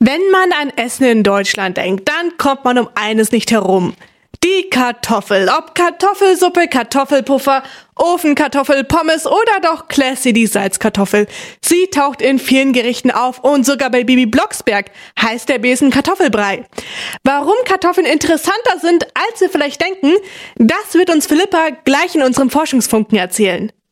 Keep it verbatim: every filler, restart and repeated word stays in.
Wenn man an Essen in Deutschland denkt, dann kommt man um eines nicht herum. Die Kartoffel. Ob Kartoffelsuppe, Kartoffelpuffer, Ofenkartoffel, Pommes oder doch Classy die Salzkartoffel. Sie taucht in vielen Gerichten auf und sogar bei Bibi Blocksberg heißt der Besen Kartoffelbrei. Warum Kartoffeln interessanter sind, als wir vielleicht denken, das wird uns Philippa gleich in unserem Forschungsfunken erzählen.